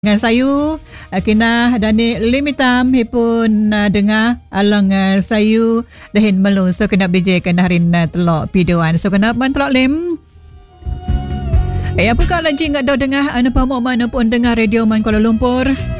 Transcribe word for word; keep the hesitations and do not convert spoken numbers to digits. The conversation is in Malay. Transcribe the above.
Dengan sayu kena dani limitam hipun uh, dengar alang uh, sayu dahin melu so kena B J kena harin uh, telok piduan so kena ban telok lim. Eh apa kau lagi enggak dah dengar anu pamok mana pun dengar radio Man Kuala Lumpur.